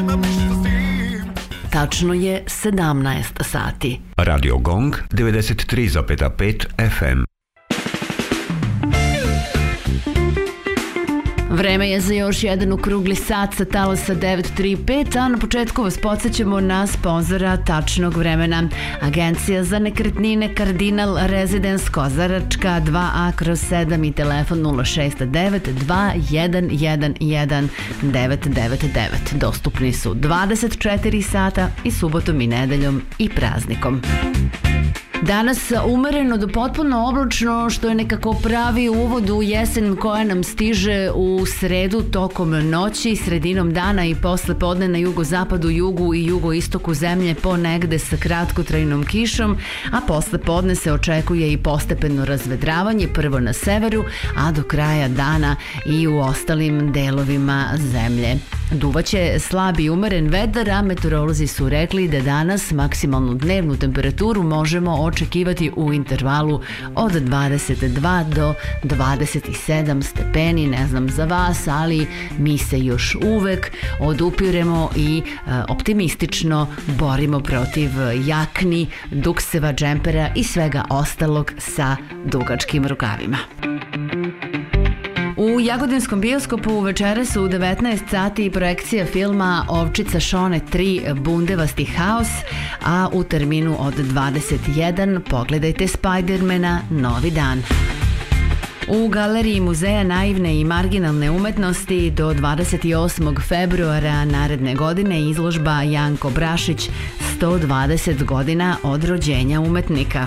Tačno je 17 sati. Radio Gong 93,5 FM. Vreme je za još jedan okrugli sat sa talasa 935, a na početku vas podsjećamo na sponzora tačnog vremena. Agencija za nekretnine Kardinal Residence Kozaračka 2A/7 i telefon 069 2111 999. Dostupni su 24 sata i subotom i nedeljom i praznikom. Danas umereno do potpuno oblačno, što je nekako pravi uvod u jesen koja nam stiže u sredu tokom noći, sredinom dana i posle podne na jugozapadu, jugu i jugoistoku zemlje ponegde sa kratkotrajnom kišom, a posle podne se očekuje i postepeno razvedravanje, prvo na severu, a do kraja dana i u ostalim delovima zemlje. Duvaće slab i umeren vedar, a meteorolozi su rekli da danas maksimalnu dnevnu temperaturu možemo očekivati u intervalu od 22 do 27 stepeni. Ne znam za vas, ali mi se još uvek odupiremo i optimistično borimo protiv jakni, dukseva, džempera i svega ostalog sa dugačkim rukavima. U Jagodinskom bioskopu večeras u 19 sati projekcija filma Ovčica Šone 3 Bundevasti haos, a u terminu od 21 pogledajte Spidermana Novi dan. U Galeriji muzeja naivne i marginalne umetnosti do 28. februara naredne godine izložba Janko Brašić 120 godina od rođenja umetnika.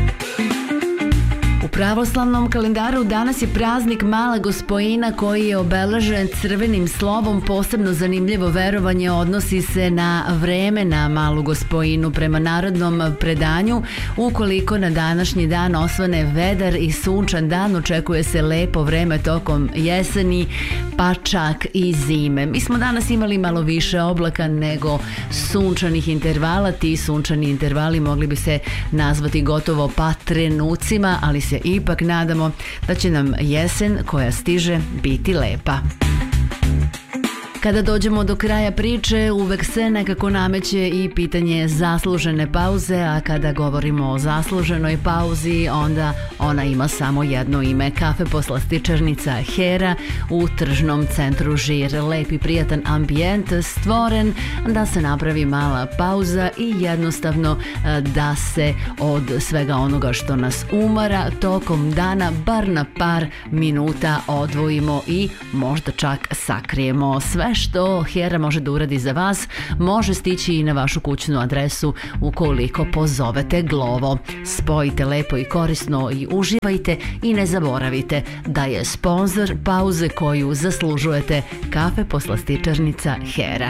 U pravoslavnom kalendaru danas je praznik Mala Gospojina koji je obeležen crvenim slovom. Posebno zanimljivo verovanje odnosi se na vreme na Malu Gospojinu. Prema narodnom predanju, ukoliko na današnji dan osvane vedar i sunčan dan, očekuje se lepo vreme tokom jeseni, pa čak i zime. Mi smo danas imali malo više oblaka nego sunčanih intervala. Ti sunčani intervali mogli bi se nazvati gotovo pa trenucima, ali se ipak nadamo da će nam jesen koja stiže biti lepa. Kada dođemo do kraja priče, uvek se nekako nameće i pitanje zaslužene pauze, a kada govorimo o zasluženoj pauzi, onda ona ima samo jedno ime. Kafe poslastičarnica Hera u tržnom centru Žir. Lep i prijatan ambijent stvoren da se napravi mala pauza i jednostavno da se od svega onoga što nas umara tokom dana bar na par minuta odvojimo i možda čak sakrijemo. Sve što Hera može da uradi za vas može stići i na vašu kućnu adresu ukoliko pozovete Glovo. Spojite lepo i korisno i uživajte i ne zaboravite da je sponzor pauze koju zaslužujete kafe poslastičarnica Hera.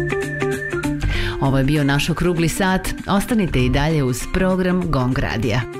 Ovo je bio naš okrugli sat. Ostanite i dalje uz program Gong Radija.